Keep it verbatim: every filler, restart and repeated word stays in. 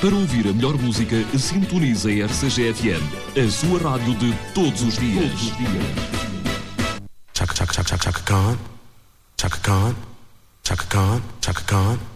Para ouvir a melhor música, sintonize a R C G F M, a sua rádio de todos os dias. Todos os dias. Chaka Chaka Chaka Chaka Khan, Chaka Khan, Chaka Khan, Chaka Khan.